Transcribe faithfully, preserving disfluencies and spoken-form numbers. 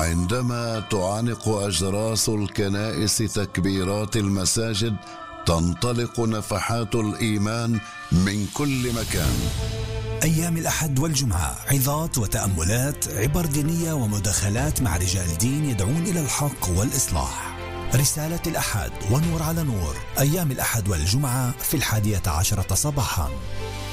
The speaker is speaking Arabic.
وعندما تعانق أجراس الكنائس تكبيرات المساجد تنطلق نفحات الإيمان من كل مكان. أيام الأحد والجمعة عظات وتأملات، عبر دينية ومداخلات مع رجال دين يدعون إلى الحق والإصلاح. رسالة الأحد ونور على نور، أيام الأحد والجمعة في الحادية عشرة صباحا.